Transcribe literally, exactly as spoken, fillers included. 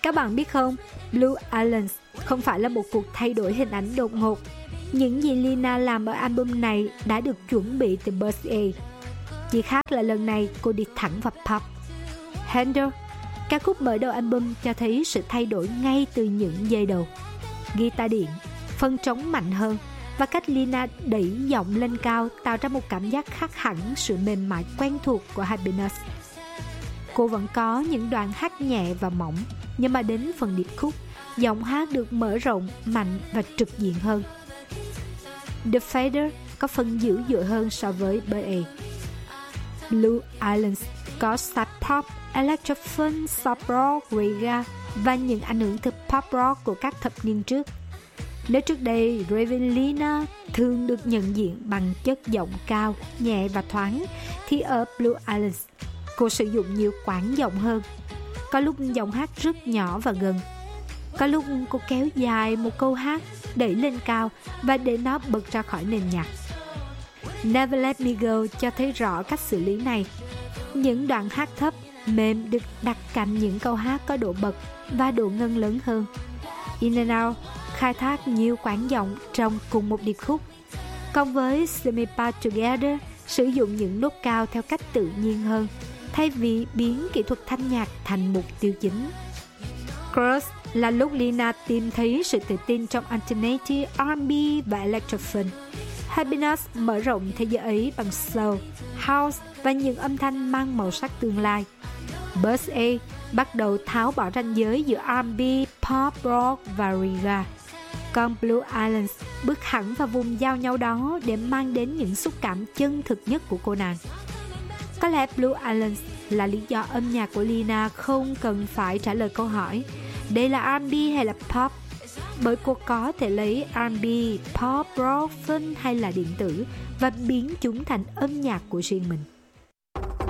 Các bạn biết không, Blue Islands không phải là một cuộc thay đổi hình ảnh đột ngột. Những gì Lina làm ở album này đã được chuẩn bị từ Birthday. Chỉ khác là lần này cô đi thẳng vào pop. Handle, ca khúc mở đầu album cho thấy sự thay đổi ngay từ những giây đầu. Guitar điện, phân trống mạnh hơn và cách Lina đẩy giọng lên cao tạo ra một cảm giác khác hẳn sự mềm mại quen thuộc của Happiness. Cô vẫn có những đoạn hát nhẹ và mỏng, nhưng mà đến phần điệp khúc, giọng hát được mở rộng, mạnh và trực diện hơn. The Fader có phần dữ dội hơn so với Birthday. Blue Islands có side pop, electro-funk, soft rock, reggae và những ảnh hưởng từ pop rock của các thập niên trước. Nếu trước đây Ravelina thường được nhận diện bằng chất giọng cao, nhẹ và thoáng, thì ở Blue Islands, cô sử dụng nhiều quãng giọng hơn. Có lúc giọng hát rất nhỏ và gần. Có lúc cô kéo dài một câu hát, đẩy lên cao và để nó bật ra khỏi nền nhạc. Never Let Me Go cho thấy rõ cách xử lý này. Những đoạn hát thấp, mềm được đặt cạnh những câu hát có độ bật và độ ngân lớn hơn. In and Out khai thác nhiều quãng giọng trong cùng một điệp khúc. Còn với Semi-Part Together, sử dụng những nốt cao theo cách tự nhiên hơn, thay vì biến kỹ thuật thanh nhạc thành mục tiêu chính. Crush là lúc Lina tìm thấy sự tự tin trong alternative, R and B và electro-funk. Happiness mở rộng thế giới ấy bằng soul, house và những âm thanh mang màu sắc tương lai. Birthday bắt đầu tháo bỏ ranh giới giữa R and B, pop, rock và reggae. Còn Blue Islands bước hẳn vào vùng giao nhau đó để mang đến những xúc cảm chân thực nhất của cô nàng. Có lẽ Blue Islands là lý do âm nhạc của Lina không cần phải trả lời câu hỏi đây là R and B hay là pop, bởi cô có thể lấy R and B, pop, rock, funk hay là điện tử và biến chúng thành âm nhạc của riêng mình.